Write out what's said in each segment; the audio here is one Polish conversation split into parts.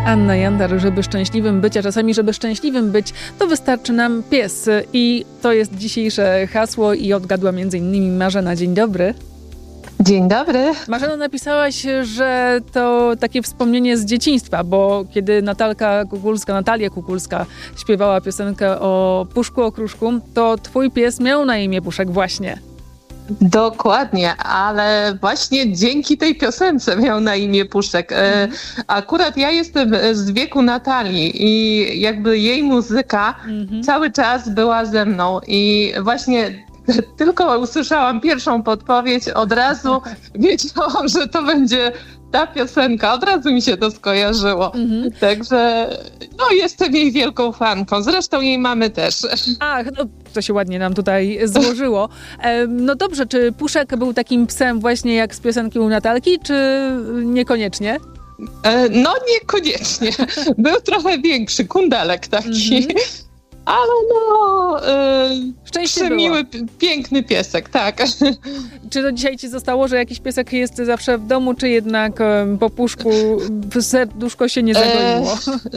Anna Jandar, żeby szczęśliwym być, a czasami żeby szczęśliwym być, to wystarczy nam pies. I to jest dzisiejsze hasło i odgadła m.in. Marzena. Dzień dobry. Dzień dobry. Marzeno, napisałaś, że to takie wspomnienie z dzieciństwa, bo kiedy Natalia Kukulska śpiewała piosenkę o Puszku Okruszku, to twój pies miał na imię Puszek właśnie. Dokładnie, ale właśnie dzięki tej piosence miał na imię Puszek. Akurat ja jestem z wieku Natalii i jakby jej muzyka cały czas była ze mną i właśnie tylko usłyszałam pierwszą podpowiedź, od razu wiedziałam, że to będzie ta piosenka. Od razu mi się to skojarzyło. Także jestem jej wielką fanką. Zresztą jej mamy też. Ach, to się ładnie nam tutaj złożyło. No dobrze, czy Puszek był takim psem właśnie jak z piosenki u Natalki, czy niekoniecznie? No niekoniecznie. Był trochę większy, kundelek taki. Ale przemiły, piękny piesek, tak. Czy to dzisiaj ci zostało, że jakiś piesek jest zawsze w domu, czy jednak po Puszku serduszko się nie zagoiło?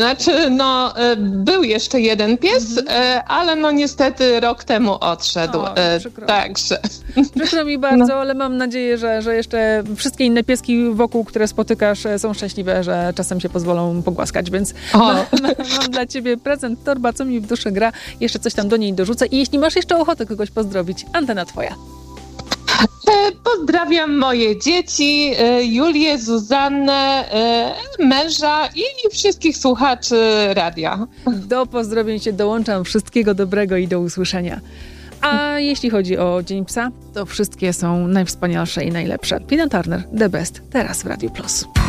Był jeszcze jeden pies, ale niestety rok temu odszedł. Także. Przykro mi bardzo, ale mam nadzieję, że jeszcze wszystkie inne pieski wokół, które spotykasz, są szczęśliwe, że czasem się pozwolą pogłaskać, więc mam dla ciebie prezent, torba, co mi w duszy gra. Jeszcze coś tam do niej dorzucę i jeśli masz jeszcze ochotę kogoś pozdrowić, antena twoja. Pozdrawiam moje dzieci, Julię, Zuzannę, męża i wszystkich słuchaczy radia. Do pozdrowień się dołączam. Wszystkiego dobrego i do usłyszenia. A jeśli chodzi o Dzień Psa, to wszystkie są najwspanialsze i najlepsze. Tina Turner, The Best, teraz w Radiu Plus.